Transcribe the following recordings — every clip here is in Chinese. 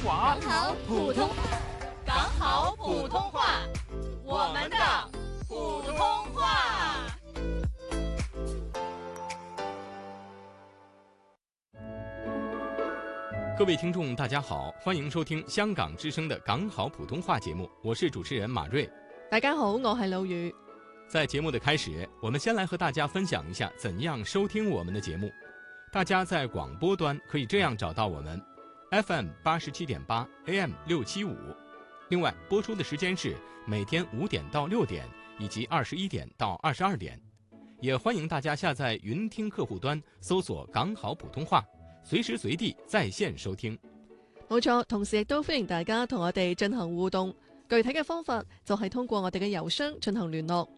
话， 港好普通话，我们的普通话。 各位听众大家好，欢迎收听香港之声的港好普通话节目，我是主持人马瑞。 大家好，我是老宇。 在节目的开始，我们先来和大家分享一下怎样收听我们的节目。大家在广播端可以这样找到我们 FM 87.8 AM 675，另外播出的时间是每天5点到6点以及21点到22点。也欢迎大家下载云听客户端，搜索港好普通话，隨時隨地在線收聽。 冇錯，同時亦都歡迎大家同我哋進行互動。具體嘅方法就係通過我哋嘅郵箱進行聯絡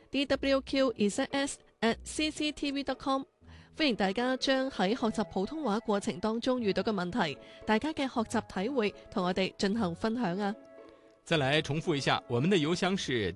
dwqzs@cctv.com。歡迎大家將喺學習普通話過程當中遇到嘅問題，大家嘅學習體會同我哋進行分享啊！ 再來重複一下，我們的郵箱是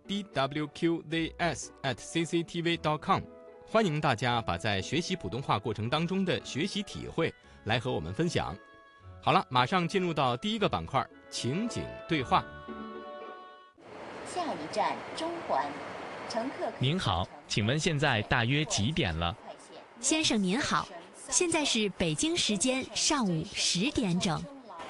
dwqzs@cctv.com。歡迎大家把在學習普通話過程當中的學習體會來和我們分享。好了，馬上進入到第一個板塊，情景對話。 下一站中環，乘客。 您好，請問現在大約幾點了？ 先生您好，現在是北京時間上午10點整。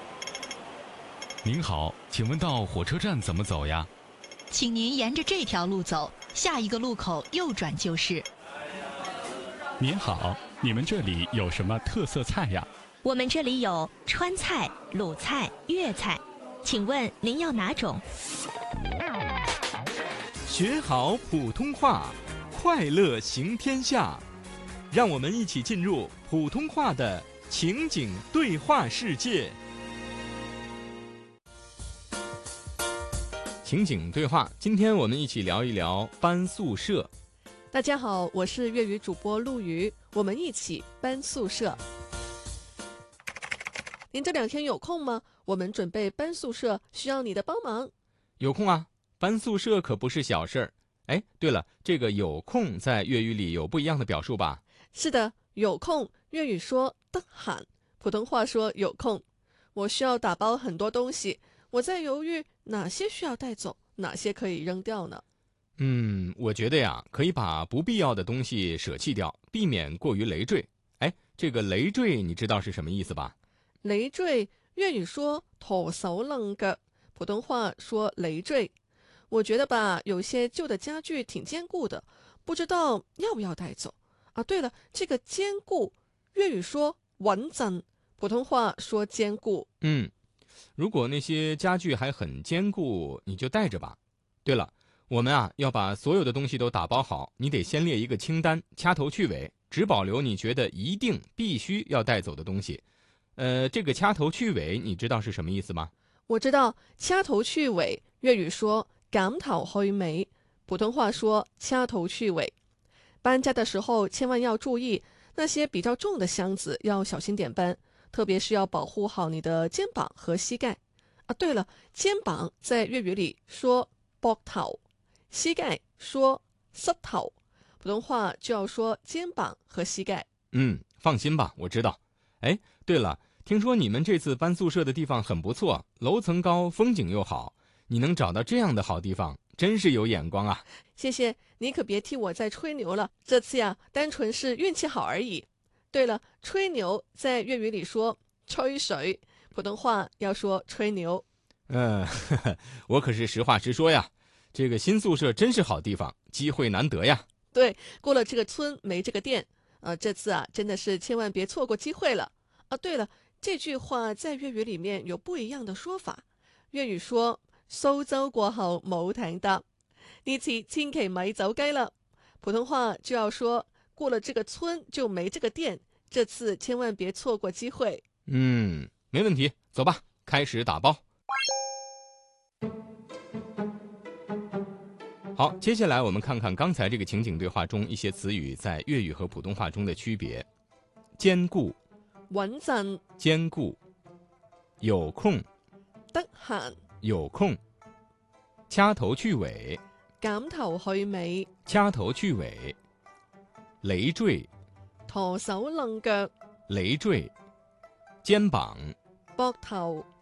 您好，請問到火車站怎麼走呀？ 請您沿着這條路走，下一個路口右轉就是。 您好，你們這裡有什麼特色菜呀？ 我們這裡有川菜、魯菜、粵菜，請問您要哪種？ 學好普通話，快樂行天下。讓我們一起進入普通話的情景對話世界。情景對話，今天我們一起聊一聊搬宿舍。 大家好，我是粵語主播陸瑜，我們一起搬宿舍。您這2天有空嗎？我們準備搬宿舍，需要你的幫忙。 有空啊，搬宿舍可不是小事兒。哎，對了，這個有空在粵語裡有不一樣的表述吧？ 是的，有空粵語說得閒，普通話說有空。我需要打包很多東西，我在猶豫哪些需要帶走，哪些可以扔掉呢？ 我覺得呀，可以把不必要的東西捨棄掉，避免過於累贅。哎，這個累贅你知道是什麼意思吧？ 累贅，粵語說拖手掕腳，普通話說累贅。我覺得吧，有些舊的家具挺堅固的，不知道要不要帶走啊。對了，這個堅固，粵語說穩陣，普通話說堅固。 如果那些家具還很堅固，你就帶着吧。對了，我們啊要把所有的東西都打包好，你得先列一個清單，掐頭去尾，只保留你覺得一定必須要帶走的東西。這個掐頭去尾，你知道是什麼意思嗎？ 我知道，掐頭去尾，粵語說減頭去尾，普通話說掐頭去尾。搬家的時候千萬要注意，那些比較重的箱子要小心點搬，特別是要保護好你的肩膀和膝蓋啊。對了，肩膀在粵語裡說膊頭，膝蓋說膝頭，普通話就要說肩膀和膝蓋。 放心吧，我知道。哎，對了，聽說你們這次搬宿舍的地方很不錯，樓層高，風景又好，你能找到這樣的好地方，真是有眼光啊。 謝謝，你可別替我再吹牛了，這次呀，單純是運氣好而已。對了，吹牛在粵語裡說吹水，普通話要說吹牛。 我可是實話實說呀，這個新宿舍真是好地方，機會難得呀。 對，過了這個村沒這個店，這次啊真的是千萬別錯過機會了啊。對了，這句話在粵語裡面有不一樣的說法，粵語說蘇州過後冇艇搭，呢次千祈咪走雞啦，普通話就要說過了這個村就沒這個店，這次千萬別錯過機會。 沒問題，走吧，開始打包。好，接下來我們看看剛才這個情景對話中一些詞語在粵語和普通話中的區別。堅固、 穩陣、 堅固、有空、 得閒、 有空、掐頭去尾、 減頭去尾、 掐頭去尾、累贅、 拖手掕腳、 累贅、肩膀、 膊頭、